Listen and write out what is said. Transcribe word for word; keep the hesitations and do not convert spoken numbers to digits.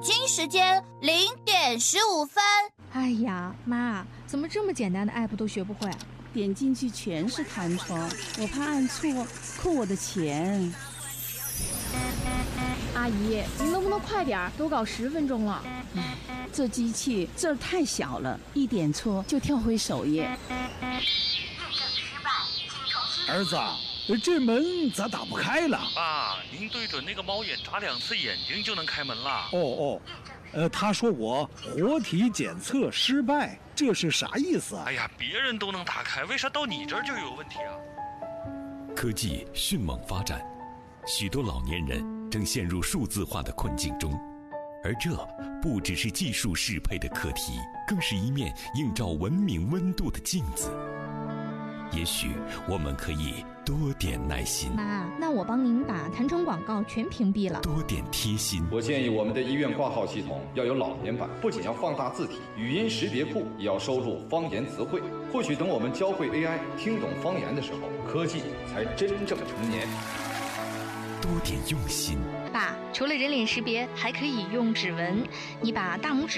京时间零点十五分。 哎呀，妈，怎么这么简单的 app 都学不会？ 点进去全是弹窗，我怕按错扣我的钱。 阿姨，您能不能快点？都搞十分钟了。 唉，这机器字儿太小了，一点错就跳回首页。 儿子，这门咋打不开了？ 爸，您对准那个猫眼眨两次眼睛就能开门了。 哦哦，呃，他说我活体检测失败，这是啥意思啊？ 哎呀，别人都能打开，为啥到你这儿就有问题啊？ 科技迅猛发展，许多老年人正陷入数字化的困境中，而这不只是技术适配的课题，更是一面映照文明温度的镜子。也许我们可以多点耐心。 妈，那我帮您把弹窗广告全屏蔽了。 多点贴心。 我建议我们的医院挂号系统要有老年版，不仅要放大字体，语音识别库也要收录方言词汇。或许等我们教会 A I 听懂方言的时候，科技才真正成年。 多点用心。 爸，除了人脸识别，还可以用指纹。你把大拇指